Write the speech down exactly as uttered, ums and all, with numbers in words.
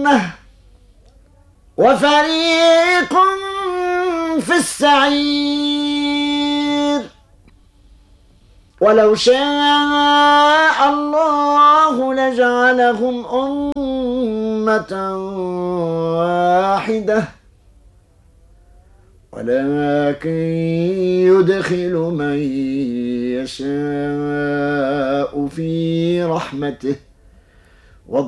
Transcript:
الجنة وفريق في السعير. ولو شاء الله لجعلهم أمة واحدة ولكن يدخل من يشاء في رحمته